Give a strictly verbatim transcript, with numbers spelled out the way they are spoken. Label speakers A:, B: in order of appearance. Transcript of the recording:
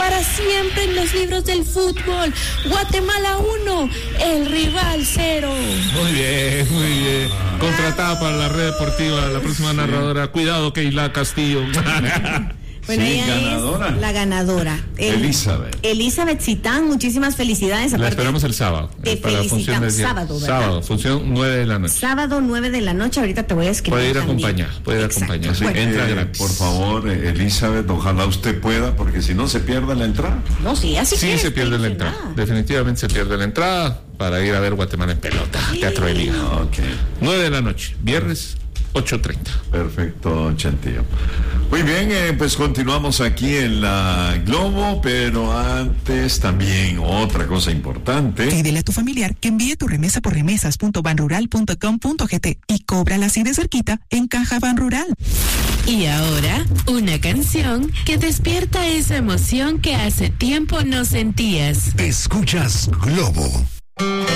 A: para siempre en los libros del fútbol. Guatemala uno, el rival cero.
B: Muy bien, muy bien. Contratada para la red deportiva, la próxima narradora. Cuidado, Keila Castillo.
C: Bueno,
D: Sí,
C: ella
D: ganadora.
C: es la ganadora. El-
D: Elizabeth.
C: Elizabeth Citán, muchísimas felicidades.
B: La
C: Aparte,
B: esperamos el sábado.
C: te
B: eh, para la función
C: felicitamos.
B: de
C: Sábado, ¿verdad?
B: Sábado, función nueve de la noche.
C: Sábado nueve de la noche, ahorita te voy a escribir.
B: Puede ir a
C: también.
B: acompañar, puede ir a
C: Exacto.
B: acompañar. Sí,
C: Bueno,
B: entra
D: Eh,
B: gratis.
D: por favor, eh, Elizabeth, ojalá usted pueda, porque si no se pierde la entrada.
C: no, sí, así
B: Sí,
C: que
B: se
C: está
B: pierde la
C: ilusionada.
B: entrada. Definitivamente se pierde la entrada para ir a ver Guatemala en pelota, Teatro de Liga.
D: Ok,
B: nueve de la noche, viernes, ocho treinta.
D: perfecto, Chantillo. Muy bien, eh, pues continuamos aquí en la Globo, pero antes también otra cosa importante.
E: Pídele a tu familiar que envíe tu remesa por remesas punto banrural punto com punto gt y cóbrala así de cerquita en Caja Banrural.
F: Y ahora, una canción que despierta esa emoción que hace tiempo no sentías.
G: Escuchas Globo.